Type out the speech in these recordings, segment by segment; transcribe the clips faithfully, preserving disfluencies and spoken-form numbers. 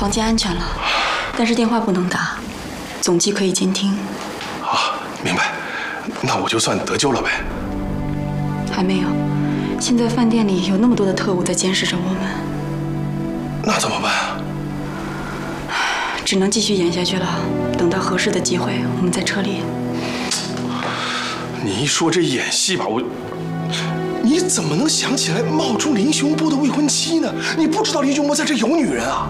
房间安全了，但是电话不能打，总机可以监听。 啊，明白。那我就算得救了呗。 还没有，现在饭店里有那么多的特务在监视着我们。 那怎么办啊？ 只能继续演下去了，等到合适的机会，我们再撤离。 你一说这演戏吧，我，你怎么能想起来冒充林雄波的未婚妻呢？你不知道林雄波在这有女人啊？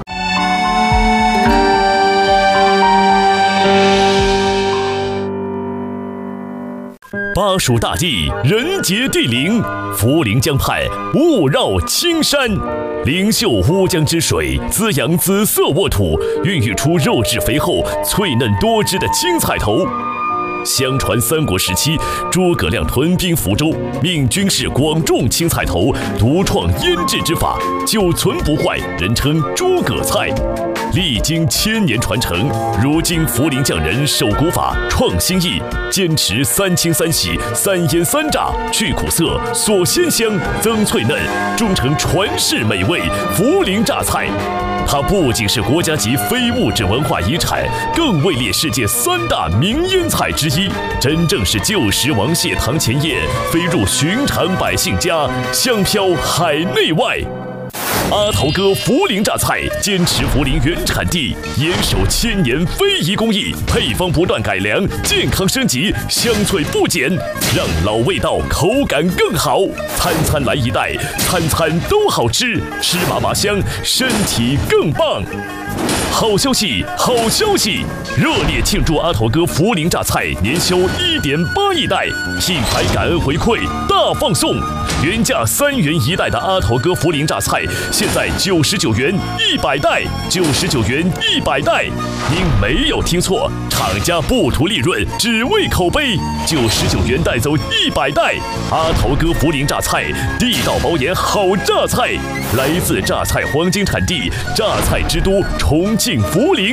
巴蜀大地，人杰地灵，涪陵江畔，雾绕青山。灵秀乌江之水滋养紫色沃土，孕育出肉质肥厚、脆嫩多汁的青菜头。相传三国时期，诸葛亮屯兵福州，命军士广种青菜头，独创腌制之法，久存不坏，人称诸葛菜。历经千年传承，如今涪陵匠人守古法，创新意，坚持三清三洗、三腌三炸，去苦涩、锁鲜香、增脆嫩，终成传世美味涪陵榨菜。它不仅是国家级非物质文化遗产，更位列世界三大名腌菜之一，真正是旧时王谢堂前燕，飞入寻常百姓家，香飘海内外。阿头哥涪陵榨菜坚持涪陵原产地，严守千年非遗工艺，配方不断改良，健康升级，香脆不减，让老味道口感更好。餐餐来一袋，餐餐都好吃，吃麻麻香，身体更棒。好消息，好消息！热烈庆祝阿头哥涪陵榨菜年销一点八亿袋，品牌感恩回馈大放送。原价三元一袋的阿头哥涪陵榨菜，现在九十九元一百袋，九十九元一百袋。您没有听错，厂家不图利润，只为口碑，九十九元带走一百袋。阿头哥涪陵榨菜，地道保研好榨菜，来自榨菜黄金产地，榨菜之都重庆涪陵。